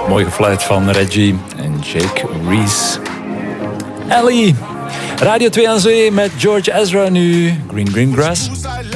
Mooi gefluit van Reggie en Jake Reese. Ellie. Radio 2 aan Zee met George Ezra nu. Green Green Grass.